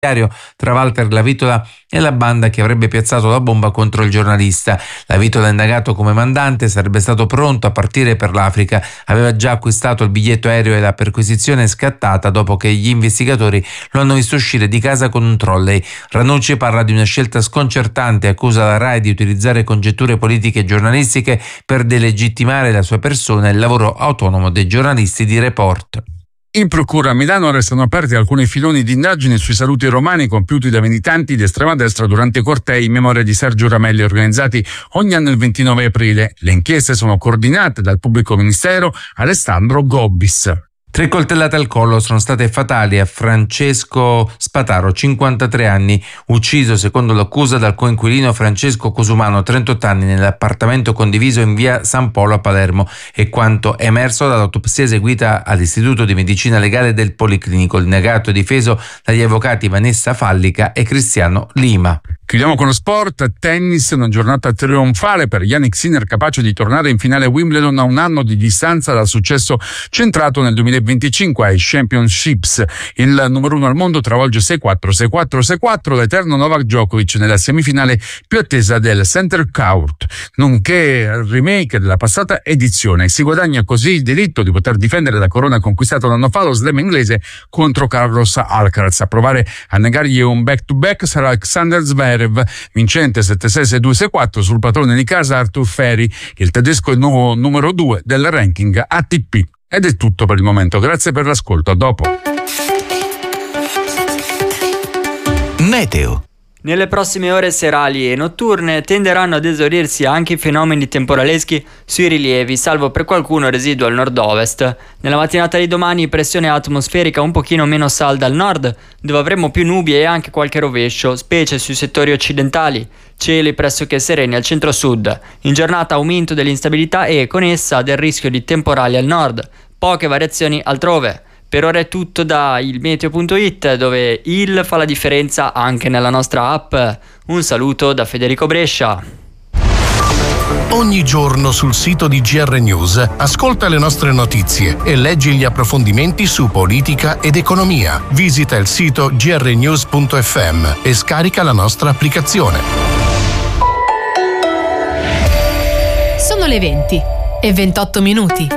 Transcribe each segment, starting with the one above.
tra Walter Lavitola e la banda che avrebbe piazzato la bomba contro il giornalista. Lavitola, indagato come mandante, sarebbe stato pronto a partire per l'Africa. Aveva già acquistato il biglietto aereo e la perquisizione è scattata dopo che gli investigatori lo hanno visto uscire di casa con un trolley. Ranucci parla di una scelta sconcertante e accusa la RAI di utilizzare congetture politiche e giornalistiche per delegittimare la sua persona e il lavoro autonomo dei giornalisti di Report. In procura a Milano restano aperti alcuni filoni di indagine sui saluti romani compiuti da militanti di estrema destra durante i cortei in memoria di Sergio Ramelli organizzati ogni anno il 29 aprile. Le inchieste sono coordinate dal pubblico ministero Alessandro Gobbis. 3 coltellate al collo sono state fatali a Francesco Spataro, 53 anni, ucciso secondo l'accusa dal coinquilino Francesco Cosumano, 38 anni, nell'appartamento condiviso in via San Polo a Palermo, e quanto emerso dall'autopsia eseguita all'Istituto di Medicina Legale del Policlinico. Il negato è difeso dagli avvocati Vanessa Fallica e Cristiano Lima. Chiudiamo con lo sport. Tennis, una giornata trionfale per Jannik Sinner, capace di tornare in finale Wimbledon a un anno di distanza dal successo centrato nel 2025 ai Championships. Il numero 1 al mondo travolge 6-4, 6-4, 6-4 l'eterno Novak Djokovic nella semifinale più attesa del Center Court, nonché il remake della passata edizione. Si guadagna così il diritto di poter difendere la corona conquistata l'anno fa, lo slam inglese, contro Carlos Alcaraz. A provare a negargli un back-to-back sarà Alexander Zverev, vincente 7-6, 6-2, 6-4 sul padrone di casa Arthur Ferry. Il tedesco è il nuovo numero 2 del ranking ATP. Ed è tutto per il momento, grazie per l'ascolto, a dopo. Meteo. Nelle prossime ore serali e notturne tenderanno ad esaurirsi anche i fenomeni temporaleschi sui rilievi, salvo per qualcuno residuo al nord-ovest. Nella mattinata di domani pressione atmosferica un pochino meno salda al nord, dove avremo più nubi e anche qualche rovescio, specie sui settori occidentali. Cieli pressoché sereni al centro-sud. In giornata aumento dell'instabilità e con essa del rischio di temporali al nord. Poche variazioni altrove. Per ora è tutto da ilmeteo.it, dove il fa la differenza anche nella nostra app. Un saluto da Federico Brescia. Ogni giorno sul sito di GR News ascolta le nostre notizie e leggi gli approfondimenti su politica ed economia. Visita il sito grnews.fm e scarica la nostra applicazione. Sono le 20:28.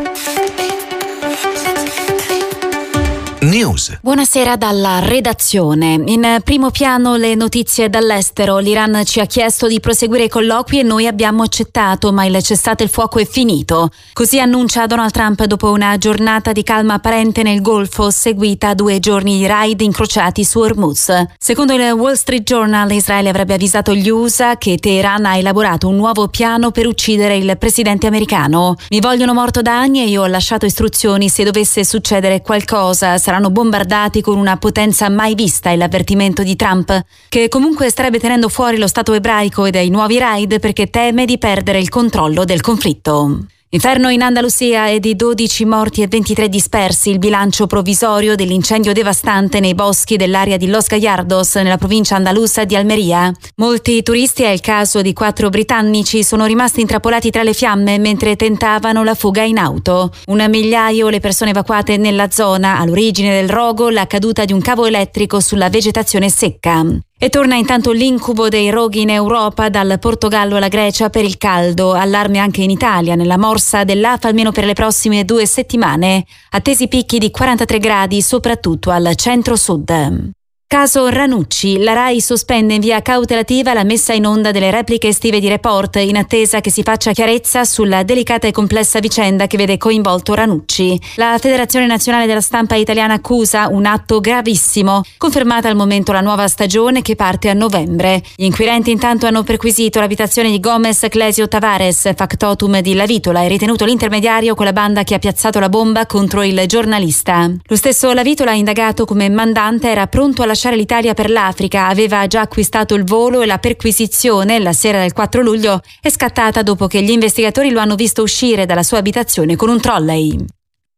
News. Buonasera dalla redazione. In primo piano le notizie dall'estero. L'Iran ci ha chiesto di proseguire i colloqui e noi abbiamo accettato, ma il cessate il fuoco è finito. Così annuncia Donald Trump dopo una giornata di calma apparente nel Golfo, seguita a 2 giorni di raid incrociati su Hormuz. Secondo il Wall Street Journal, Israele avrebbe avvisato gli USA che Teheran ha elaborato un nuovo piano per uccidere il presidente americano. Mi vogliono morto da anni e io ho lasciato istruzioni: se dovesse succedere qualcosa saranno bombardati con una potenza mai vista, è l'avvertimento di Trump, che comunque starebbe tenendo fuori lo Stato ebraico e dai nuovi raid perché teme di perdere il controllo del conflitto. Inferno in Andalusia è di 12 morti e 23 dispersi, il bilancio provvisorio dell'incendio devastante nei boschi dell'area di Los Gallardos, nella provincia andalusa di Almeria. Molti turisti, è il caso di 4 britannici, sono rimasti intrappolati tra le fiamme mentre tentavano la fuga in auto. 1 migliaio le persone evacuate nella zona, all'origine del rogo la caduta di un cavo elettrico sulla vegetazione secca. E torna intanto l'incubo dei roghi in Europa, dal Portogallo alla Grecia per il caldo. Allarme anche in Italia, nella morsa dell'AFA almeno per le prossime 2 settimane. Attesi picchi di 43 gradi, soprattutto al centro-sud. Caso Ranucci, la RAI sospende in via cautelativa la messa in onda delle repliche estive di Report in attesa che si faccia chiarezza sulla delicata e complessa vicenda che vede coinvolto Ranucci. La Federazione Nazionale della Stampa Italiana accusa un atto gravissimo, confermata al momento la nuova stagione che parte a novembre. Gli inquirenti intanto hanno perquisito l'abitazione di Gomez Clesio Tavares, factotum di Lavitola, e ritenuto l'intermediario con la banda che ha piazzato la bomba contro il giornalista. Lo stesso Lavitola, indagato come mandante, era pronto a lasciare l'Italia per l'Africa, aveva già acquistato il volo e la perquisizione la sera del 4 luglio è scattata dopo che gli investigatori lo hanno visto uscire dalla sua abitazione con un trolley.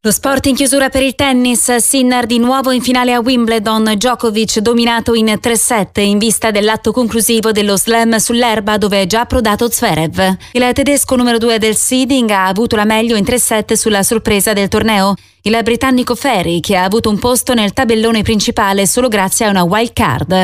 Lo sport in chiusura per il tennis, Sinner di nuovo in finale a Wimbledon, Djokovic dominato in 3-7 in vista dell'atto conclusivo dello slam sull'erba dove è già approdato Zverev. Il tedesco numero 2 del seeding ha avuto la meglio in 3-7 sulla sorpresa del torneo, il britannico Ferry, che ha avuto un posto nel tabellone principale solo grazie a una wild card.